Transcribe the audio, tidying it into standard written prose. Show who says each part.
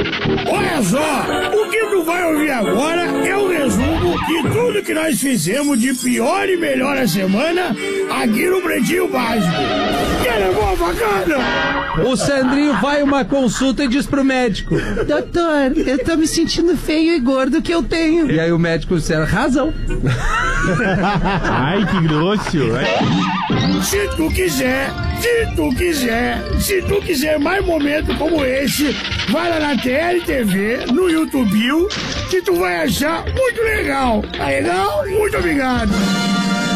Speaker 1: Olha só, o que tu vai ouvir agora é o resumo de tudo que nós fizemos de pior e melhor a semana aqui no Pretinho Básico. Quer levar a facada?
Speaker 2: O Sandrinho vai uma consulta e diz pro médico: doutor, eu tô me sentindo feio e gordo que eu tenho. E aí o médico disse: razão.
Speaker 3: Ai, que grosso.
Speaker 1: Se tu quiser mais momentos como esse, vai lá na TLTV, no YouTube, que tu vai achar muito legal. Tá legal? Muito obrigado.